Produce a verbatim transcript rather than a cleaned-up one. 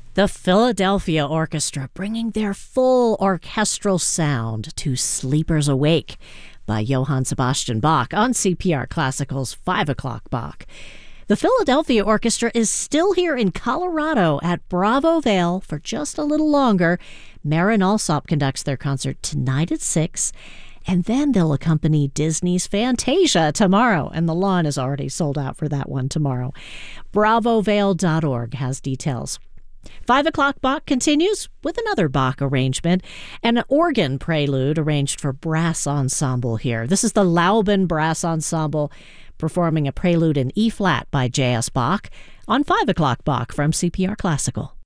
The Philadelphia Orchestra bringing their full orchestral sound to Sleepers Awake by Johann Sebastian Bach on C P R Classical's five o'clock Bach. The Philadelphia Orchestra is still here in Colorado at Bravo Vale for just a little longer. Marin Alsop conducts their concert tonight at six, and then they'll accompany Disney's Fantasia tomorrow, and the lawn is already sold out for that one tomorrow. bravo vale dot org has details. Five o'clock Bach continues with another Bach arrangement, an organ prelude arranged for brass ensemble here. This is the Laubin Brass Ensemble performing a prelude in E-flat by J S. Bach on five o'clock Bach from C P R Classical.